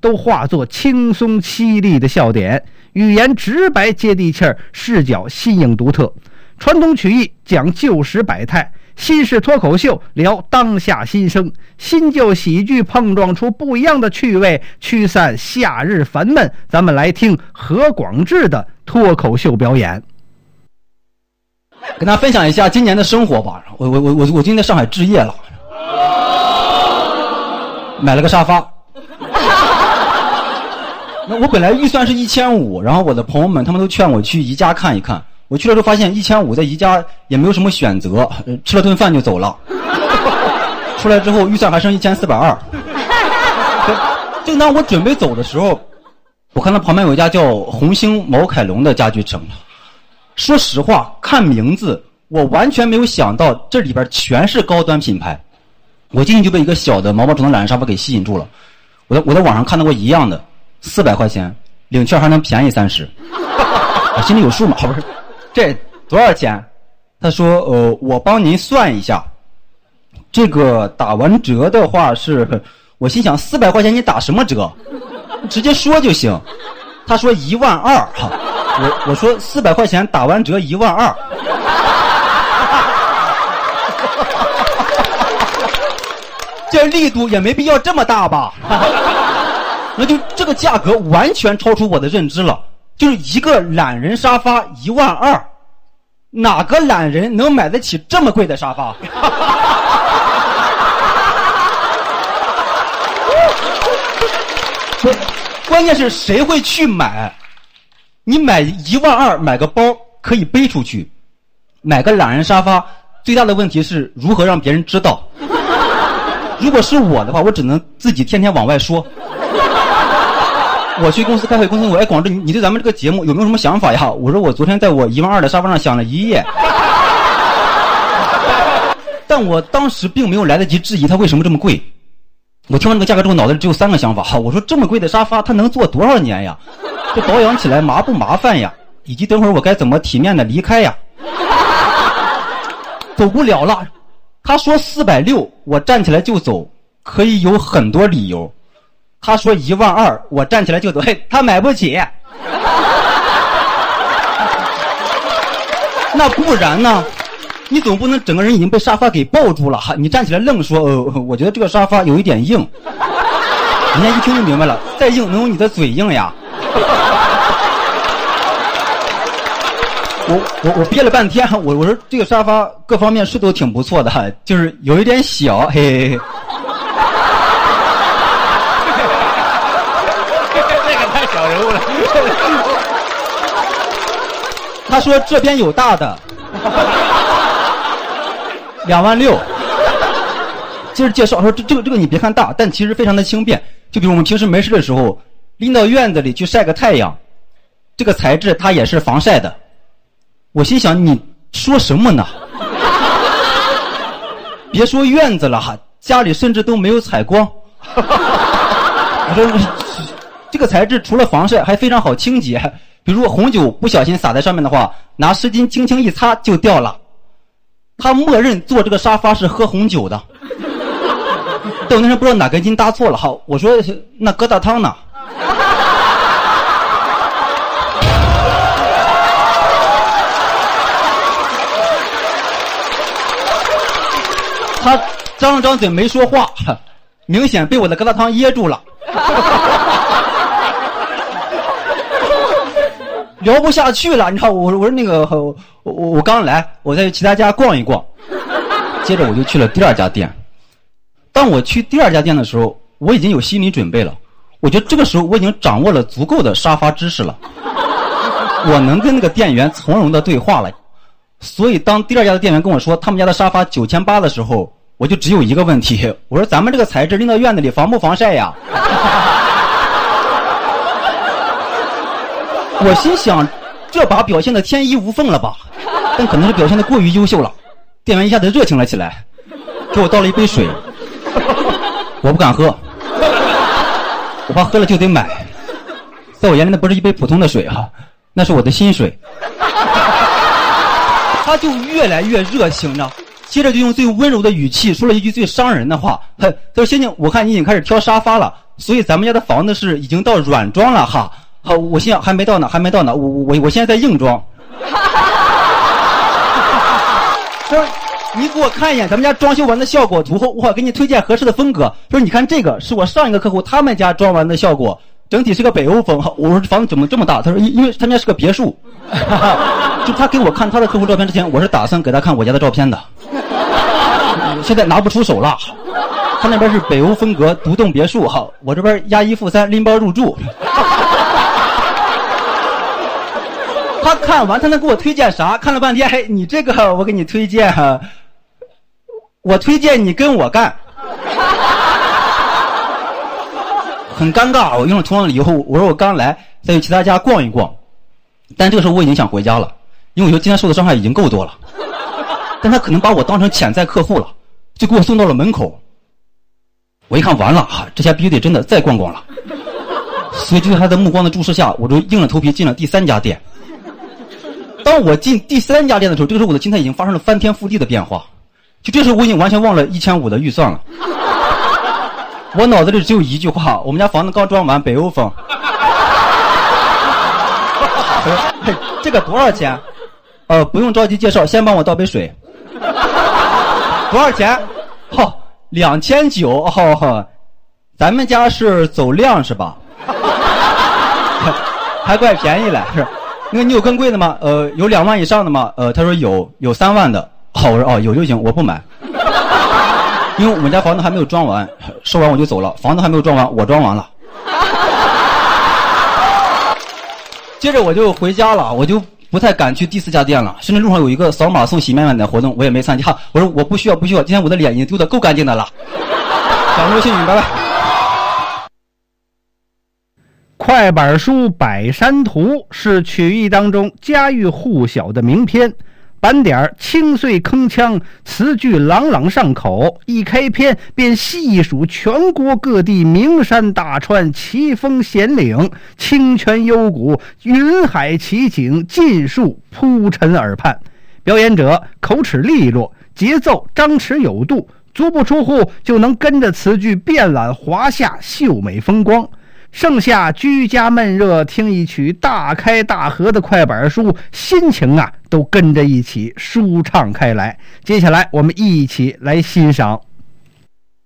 都化作轻松凄厉的笑点，语言直白接地气儿，视角新颖独特。传统曲艺讲旧时百态，新式脱口秀聊当下新生，新旧喜剧碰撞出不一样的趣味，驱散夏日烦闷。咱们来听何广智的脱口秀表演。 跟大家分享一下今年的生活吧。我今天在上海置业了，买了个沙发。那我本来预算是1500，然后我的朋友们他们都劝我去宜家看一看。我去了之后发现1500在宜家也没有什么选择，吃了顿饭就走了。出来之后预算还剩1420。正当我准备走的时候，我看到旁边有一家叫红星毛凯龙的家具城。说实话，看名字我完全没有想到这里边全是高端品牌。我进去就被一个小的毛毛虫的懒人沙发给吸引住了。我在网上看到过一样的，400块钱，领券还能便宜30。我心里有数嘛，不是？这多少钱？他说我帮您算一下，这个打完折的话是，我心想400块钱你打什么折？直接说就行。他说12000哈。我说400块钱打完折12000。这力度也没必要这么大吧？那就这个价格完全超出我的认知了。就是一个懒人沙发12000，哪个懒人能买得起这么贵的沙发？关键是谁会去买？你买12000买个包可以背出去，买个懒人沙发最大的问题是如何让别人知道。如果是我的话，我只能自己天天往外说。我去公司开会，公司问我，广智，你对咱们这个节目有没有什么想法呀？我说我昨天在我12000的沙发上想了一夜。但我当时并没有来得及质疑它为什么这么贵。我听完这个价格之后，脑子里只有3个想法。我说这么贵的沙发它能坐多少年呀？这保养起来麻不麻烦呀？以及等会儿我该怎么体面的离开呀？走不了了。他说460，我站起来就走，可以有很多理由。他说12000，我站起来就走，嘿，他买不起。那不然呢？你总不能整个人已经被沙发给抱住了，你站起来愣说我觉得这个沙发有一点硬。人家一听就明白了，再硬能有你的嘴硬呀？我憋了半天，我说这个沙发各方面是都挺不错的，就是有一点小，嘿嘿嘿。 这个太小人物了。 他说这边有大的，26000。接着介绍说这个你别看大，但其实非常的轻便。就比如我们平时没事的时候，拎到院子里去晒个太阳，这个材质它也是防晒的。我心想你说什么呢？别说院子了，家里甚至都没有采光。我说这个材质除了防晒还非常好清洁，比如红酒不小心洒在上面的话，拿湿巾轻轻一擦就掉了。他默认坐这个沙发是喝红酒的。但我那时候不知道哪根筋搭错了，我说那疙瘩汤呢？他张了张嘴没说话，明显被我的疙瘩汤噎住了。聊不下去了，你知道我说那个我刚来，我在其他家逛一逛，接着我就去了第2家店。当我去第2家店的时候，我已经有心理准备了。我觉得这个时候我已经掌握了足够的沙发知识了，我能跟那个店员从容的对话了。所以当第2家的店员跟我说他们家的沙发9800的时候，我就只有一个问题，我说咱们这个材质拎到院子里防不防晒呀？我心想这把表现的天衣无缝了吧，但可能是表现的过于优秀了。店员一下子热情了起来，给我倒了一杯水，我不敢喝，我怕喝了就得买。在我眼里那不是一杯普通的水那是我的薪水。他就越来越热情了，接着就用最温柔的语气说了一句最伤人的话，他说先生，我看你已经开始挑沙发了， 所以咱们家的房子是已经到软装了哈。好，我现在还没到呢，我现在在硬装。说你给我看一眼咱们家装修完的效果图后，我给你推荐合适的风格。说你看这个是我上一个客户他们家装完的效果，整体是个北欧风。我说房子怎么这么大？他说因为他们家是个别墅。就他给我看他的客户照片之前，我是打算给他看我家的照片的。现在拿不出手了。他那边是北欧风格独栋别墅哈，我这边押一付三拎包入住。他看完他能给我推荐啥？看了半天，嘿，你这个我给你推荐我推荐你跟我干。很尴尬，我用了同样的理由，我说我刚来，再去其他家逛一逛。但这个时候我已经想回家了，因为我觉得今天受的伤害已经够多了。但他可能把我当成潜在客户了，就给我送到了门口。我一看完了，这下必须得真的再逛逛了。所以就在他的目光的注视下，我就硬着头皮进了第3家店。当我进第3家店的时候，这个时候我的心态已经发生了翻天覆地的变化。就这时候我已经完全忘了1500的预算了。我脑子里只有一句话：我们家房子刚装完，北欧风。这个多少钱？不用着急介绍，先帮我倒杯水。多少钱？2900。咱们家是走量是吧？还怪便宜了，是。那个你有更贵的吗？有2万以上的吗？他说有3万的。我说有就行，我不买。因为我们家房子还没有装完，收完我就走了。房子还没有装完，我装完了。接着我就回家了，我就不太敢去第4家店了。甚至路上有一个扫码送洗面奶的活动，我也没参加。我说我不需要，今天我的脸已经丢得够干净的了。掌声幸运，拜拜。 快板书《百山图》是曲艺当中家喻户晓的名篇，板点清脆铿锵，词句朗朗上口，一开篇便细数全国各地名山大川、奇峰险岭、清泉幽谷、云海奇景，尽数铺陈耳畔。表演者口齿利落，节奏张弛有度，足不出户就能跟着词句遍览华夏秀美风光。盛夏居家闷热，听一曲大开大合的快板书，心情都跟着一起舒畅开来。接下来我们一起来欣赏。